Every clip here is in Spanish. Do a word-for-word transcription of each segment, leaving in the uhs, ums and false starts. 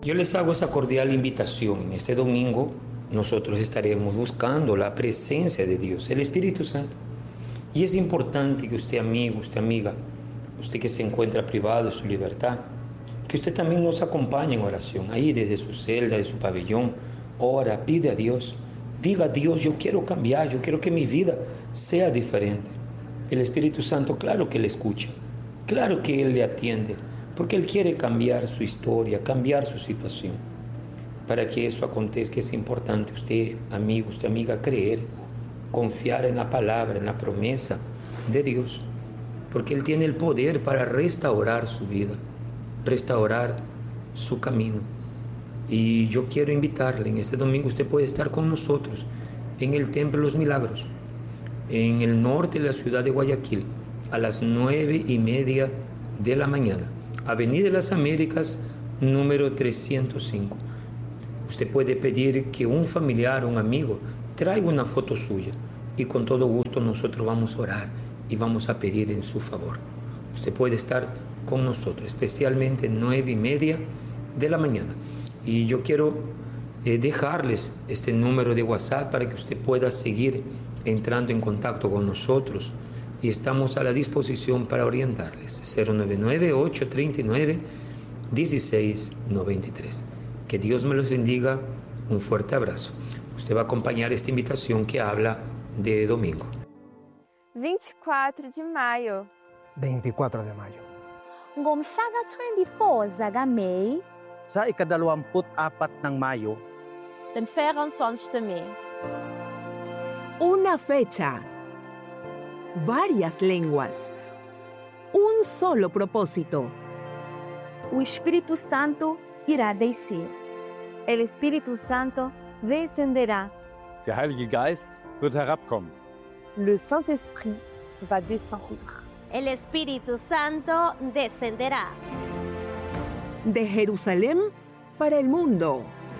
Yo les hago esa cordial invitación. En este domingo nosotros estaremos buscando la presencia de Dios, el Espíritu Santo. Y es importante que usted, amigo, usted, amiga, usted que se encuentra privado de su libertad, que usted también nos acompañe en oración, ahí desde su celda, de su pabellón. Ora, pide a Dios, diga a Dios, yo quiero cambiar, yo quiero que mi vida sea diferente. El Espíritu Santo, claro que le escucha, claro que Él le atiende, porque Él quiere cambiar su historia, cambiar su situación. Para que eso acontezca es importante usted, amigo, usted, amiga, creer, confiar en la palabra, en la promesa de Dios, porque Él tiene el poder para restaurar su vida, restaurar su camino. Y yo quiero invitarle, en este domingo usted puede estar con nosotros en el Templo de los Milagros, en el norte de la ciudad de Guayaquil, a las nueve y media de la mañana, Avenida de las Américas, número trescientos cinco. Usted puede pedir que un familiar, un amigo, traiga una foto suya y con todo gusto nosotros vamos a orar y vamos a pedir en su favor. Usted puede estar con nosotros, especialmente nueve y media de la mañana. Y yo quiero eh, dejarles este número de WhatsApp para que usted pueda seguir entrando en contacto con nosotros y estamos a la disposición para orientarles. cero nueve nueve, ocho tres nueve, uno seis nueve tres. Que Dios me los bendiga. Un fuerte abrazo. Usted va a acompañar esta invitación que habla de domingo. vinte e quatro de maio. veinticuatro de mayo. Ngomhlaka twenty-four kaMay. Sa ikadalawamput apat ng Mayo. Den vierundzwanzigste Mai. Una fecha, varias lenguas, un solo propósito. O Espírito Santo irá descer. El Espíritu Santo descenderá. Der Heilige Geist wird herabkommen. Le Saint-Esprit va descendre. El Espíritu Santo descenderá. De Jerusalén para el mundo.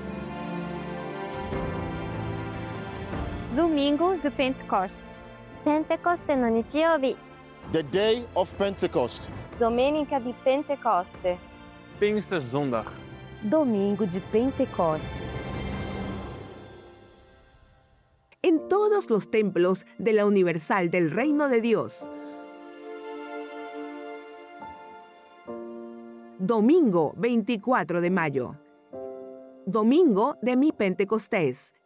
Domingo de Pentecostes. Pentecoste no Nichiobi. The day of Pentecost. Domenica di Pentecoste. Pfingstsonntag. Domingo de Pentecostes. En todos los templos de la Universal del Reino de Dios. Domingo veinticuatro de mayo. Domingo de mi Pentecostés.